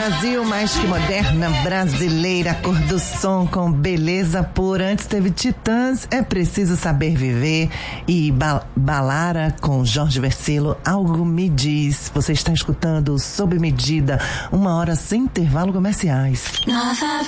Brasil, mais que moderna, brasileira, cor do som com beleza pura. Antes teve Titãs, É Preciso Saber Viver, e Balara com Jorge Vercillo, Algo Me Diz. Você está escutando Sob Medida, 1 hora sem intervalo comerciais.